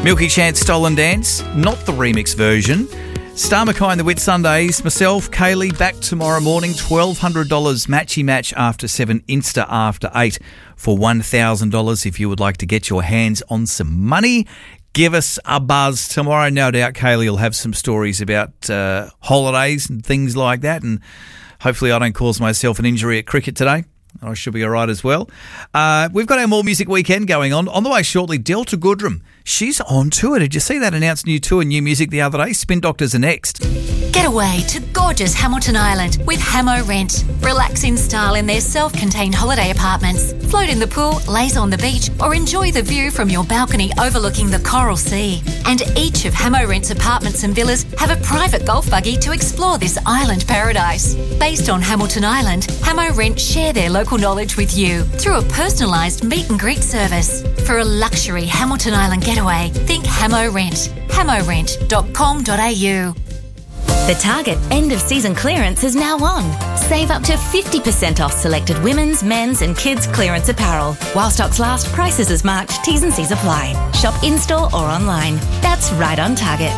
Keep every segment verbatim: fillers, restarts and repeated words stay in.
Milky Chance, Stolen Dance, not the remix version. Star Mackay and the Whitsundays, myself, Kaylee, back tomorrow morning, twelve hundred dollars matchy match after seven, Insta after eight for one thousand dollars. If you would like to get your hands on some money, give us a buzz tomorrow. No doubt Kaylee will have some stories about uh, holidays and things like that, and hopefully I don't cause myself an injury at cricket today. I should be all right as well. Uh, we've got our More Music Weekend going on. On the way shortly, Delta Goodrem. She's on tour. Did you see that announced new tour, new music the other day? Spin Doctors are next. Get away to gorgeous Hamilton Island with Hamo Rent. Relax in style in their self-contained holiday apartments. Float in the pool, laze on the beach, or enjoy the view from your balcony overlooking the Coral Sea. And each of Hamo Rent's apartments and villas have a private golf buggy to explore this island paradise. Based on Hamilton Island, Hamo Rent share their local knowledge with you through a personalised meet and greet service. For a luxury Hamilton Island getaway, think Hamo Rent. hamo rent dot com dot a u. The Target end of season clearance is now on. Save up to fifty percent off selected women's, men's and kids clearance apparel. While stocks last, prices as marked, T's and C's apply. Shop in-store or online. That's right on Target.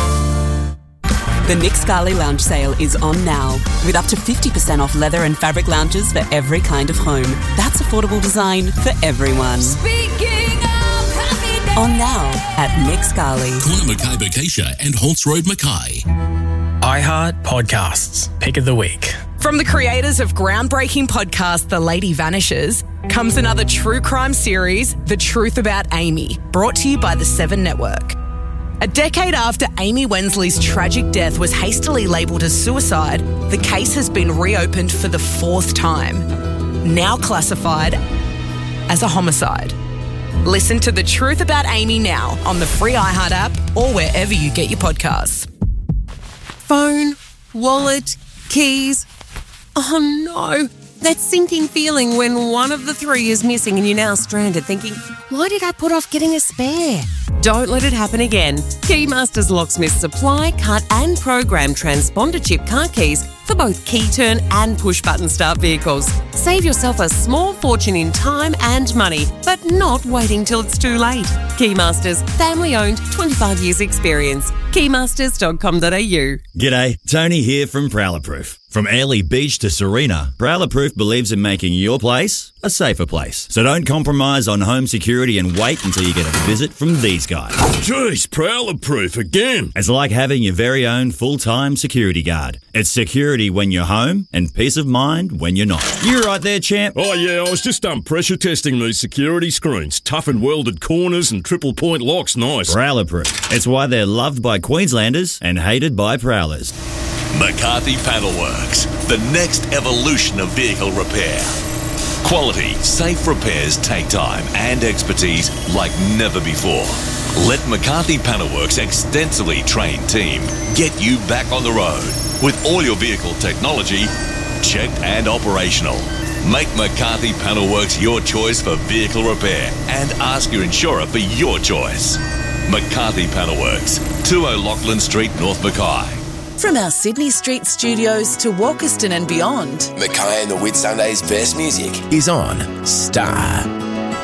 The Nick Scali Lounge sale is on now, with up to fifty percent off leather and fabric lounges for every kind of home. That's affordable design for everyone. Speaking of happy days. On now at Nick Scali. Corner Mackay Bocacia and Holtz Road Mackay. iHeart Podcasts, Pick of the Week. From the creators of groundbreaking podcast The Lady Vanishes comes another true crime series, The Truth About Amy, brought to you by the Seven Network. A decade after Amy Wensley's tragic death was hastily labelled as suicide, the case has been reopened for the fourth time, now classified as a homicide. Listen to The Truth About Amy now on the free iHeart app or wherever you get your podcasts. Phone, wallet, keys. Oh no, that sinking feeling when one of the three is missing and you're now stranded thinking, why did I put off getting a spare? Don't let it happen again. Keymasters Locksmith supply, cut and program transponder chip car keys for both key turn and push button start vehicles. Save yourself a small fortune in time and money, but not waiting till it's too late. Keymasters, family owned, twenty-five years experience. keymasters dot com dot a u. G'day, Tony here from Prowler Proof. From Airlie Beach to Serena, Prowler Proof believes in making your place a safer place. So don't compromise on home security and wait until you get a visit from these guys. Jeez, Prowler Proof again. It's like having your very own full-time security guard. It's security when you're home and peace of mind when you're not. You're right there, champ. Oh yeah, I was just um, pressure testing these security screens. Tough and welded corners and triple point locks, nice. Prowler Proof. It's why they're loved by Queenslanders and hated by Prowlers. McCarthy Panelworks, the next evolution of vehicle repair. Quality, safe repairs take time and expertise like never before. Let McCarthy Panelworks' extensively trained team get you back on the road with all your vehicle technology checked and operational. Make McCarthy Panelworks your choice for vehicle repair and ask your insurer for your choice. McCarthy Panelworks, two O'Loughlin Street, North Mackay. From our Sydney Street studios to Walkerston and beyond, Mackay and the Whitsundays' best music is on Star.